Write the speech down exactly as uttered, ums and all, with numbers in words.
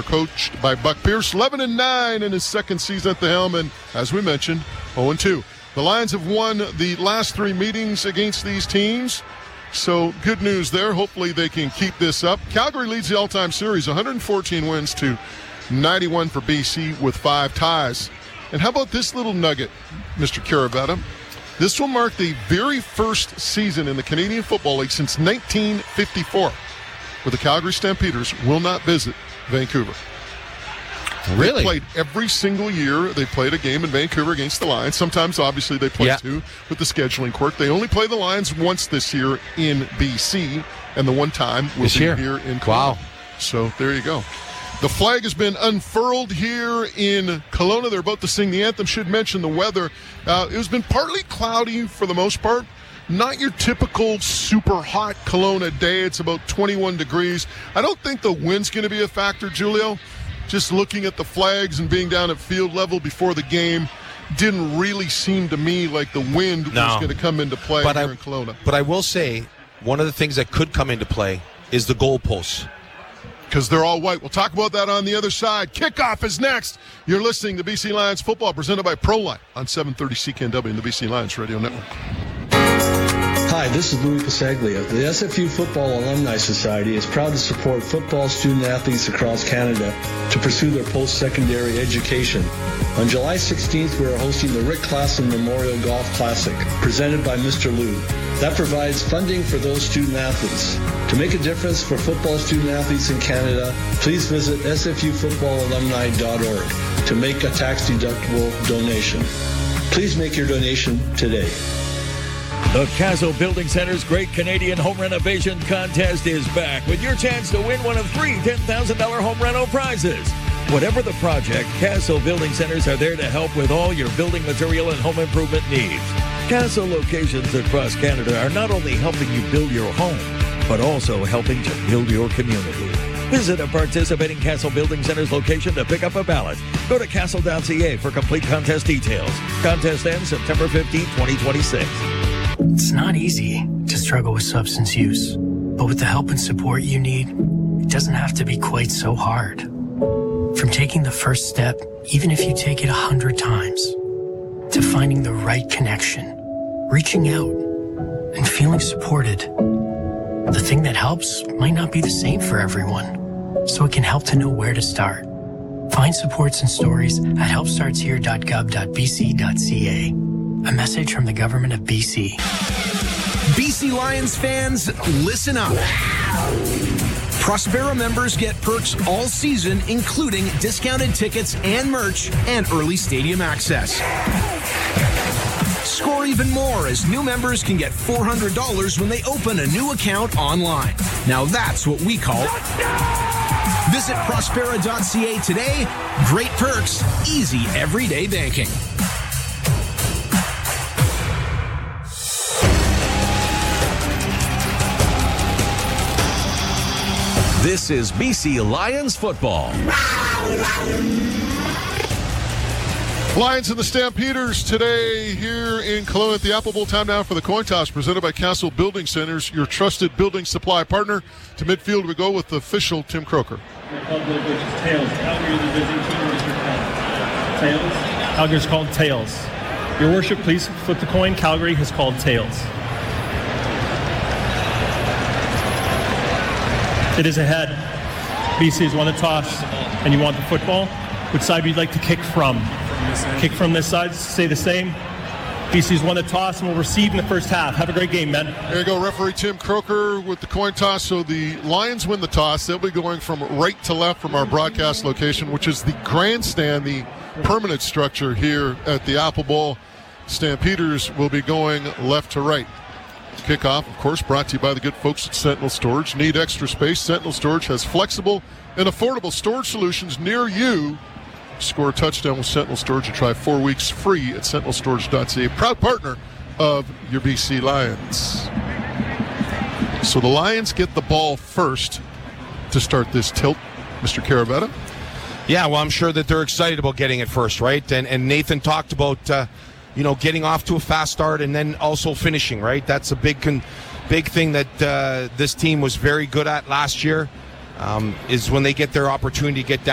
They're coached by Buck Pierce, eleven and nine in his second season at the helm, and as we mentioned, oh and two. The Lions have won the last three meetings against these teams, so good news there. Hopefully they can keep this up. Calgary leads the all-time series, one hundred fourteen wins to ninety-one for B C with five ties. And how about this little nugget, Mister Caravetta? This will mark the very first season in the Canadian Football League since nineteen fifty-four where the Calgary Stampeders will not visit Vancouver. Really? They played every single year. They played a game in Vancouver against the Lions. Sometimes, obviously, they play yeah. two with the scheduling quirk. They only play the Lions once this year in B C, and the one time will this be year. here in Kelowna. Wow. So there you go. The flag has been unfurled here in Kelowna. They're about to sing the anthem. Should mention the weather. Uh, it has been partly cloudy for the most part. Not your typical super hot Kelowna day. It's about twenty-one degrees. I don't think the wind's going to be a factor, Julio. Just looking at the flags and being down at field level before the game, didn't really seem to me like the wind no. was going to come into play but here I, in Kelowna. But I will say, one of the things that could come into play is the goalposts. Because they're all white. We'll talk about that on the other side. Kickoff is next. You're listening to B C Lions football presented by ProLine on seven thirty C K N W and the B C Lions Radio Network. Hi, this is Louis Pasaglia. The S F U Football Alumni Society is proud to support football student athletes across Canada to pursue their post-secondary education. On July sixteenth, we are hosting the Rick Klassen Memorial Golf Classic, presented by Mister Lou. That provides funding for those student athletes. To make a difference for football student athletes in Canada, please visit s f u football alumni dot org to make a tax-deductible donation. Please make your donation today. The Castle Building Center's Great Canadian Home Renovation Contest is back with your chance to win one of three ten thousand dollars home reno prizes. Whatever the project, Castle Building Centers are there to help with all your building material and home improvement needs. Castle locations across Canada are not only helping you build your home, but also helping to build your community. Visit a participating Castle Building Centers location to pick up a ballot. Go to castle dot c a for complete contest details. Contest ends September fifteenth, twenty twenty-six. It's not easy to struggle with substance use, but with the help and support you need, it doesn't have to be quite so hard. From taking the first step, even if you take it a hundred times, to finding the right connection, reaching out, and feeling supported. The thing that helps might not be the same for everyone, so it can help to know where to start. Find supports and stories at help starts here dot gov dot b c dot c a. A message from the government of B C. B C Lions fans, listen up. Prospera members get perks all season, including discounted tickets and merch and early stadium access. Score even more as new members can get four hundred dollars when they open a new account online. Now that's what we call Visit prospera dot c a today. Great perks, easy everyday banking. This is B C Lions football. Lions and the Stampeders today here in Kelowna at the Apple Bowl. Time now for the coin toss presented by Castle Building Centers, your trusted building supply partner. To midfield we go with the official Tim Croker. Tails. Calgary, the visiting team, Mister Tails. Calgary's called Tails. Your worship, please flip the coin. Calgary has called Tails. It is ahead. B C has won the toss, and you want the football. Which side would you like to kick from? From this side. Kick from this side. Stay the same. B C's won the toss and will receive in the first half. Have a great game, men. There you go, referee Tim Croker with the coin toss. So the Lions win the toss. They'll be going from right to left from our broadcast location, which is the grandstand, the permanent structure here at the Apple Bowl. Stampeders will be going left to right. Kickoff, of course, brought to you by the good folks at Sentinel Storage. Need extra space? Sentinel Storage has flexible and affordable storage solutions near you. Score a touchdown with Sentinel Storage and try four weeks free at sentinel storage dot c a. Proud partner of your B C Lions. So the Lions get the ball first to start this tilt. Mister Caravetta? Yeah, well, I'm sure that they're excited about getting it first, right? And and Nathan talked about, uh, you know, getting off to a fast start and then also finishing, right? That's a big, con- big thing that uh, this team was very good at last year, um, is when they get their opportunity to get down.